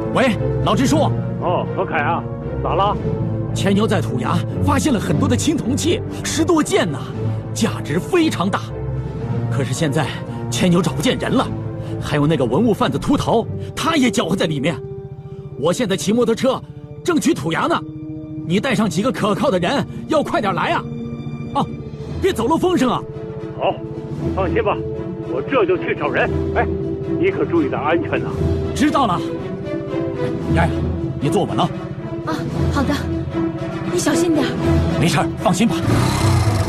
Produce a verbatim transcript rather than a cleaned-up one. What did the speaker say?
喂，老支书。 哦，何凯啊，咋了？ 千牛在土崖发现了很多的青铜器，十多件呢，价值非常大。可是现在千牛找不见人了，还有那个文物贩子秃头，他也搅和在里面。我现在骑摩托车正去土崖呢，你带上几个可靠的人，要快点来啊！哦，别走漏风声啊！ 好，放心吧，我这就去找人。哎，你可注意点安全呐！ 知道了。丫丫，你坐稳了。 啊，好的，你小心点。 没事，放心吧。